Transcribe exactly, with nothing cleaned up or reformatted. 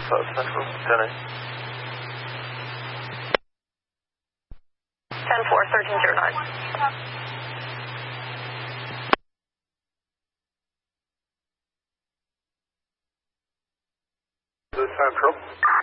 South Central, ten eight. ten four, thirteen zero nine. Central.